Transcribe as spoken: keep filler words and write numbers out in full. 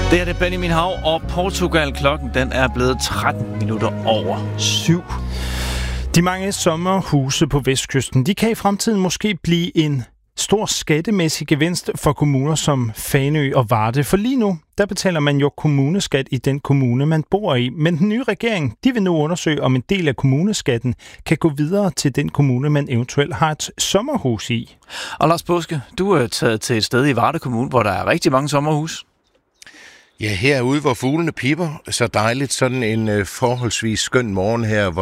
Det er det Benjamin Hav og Portugal. Klokken den er blevet tretten minutter over syv. De mange sommerhuse på Vestkysten, de kan i fremtiden måske blive en stor skattemæssig gevinst for kommuner som Fanø og Varde. For lige nu, der betaler man jo kommuneskat i den kommune, man bor i. Men den nye regering, de vil nu undersøge, om en del af kommuneskatten kan gå videre til den kommune, man eventuelt har et sommerhus i. Og Lars Påske, du er taget til et sted i Varde Kommune, hvor der er rigtig mange sommerhus. Ja, herude, hvor fuglene pipper, så dejligt, sådan en øh, forholdsvis skøn morgen her, hvor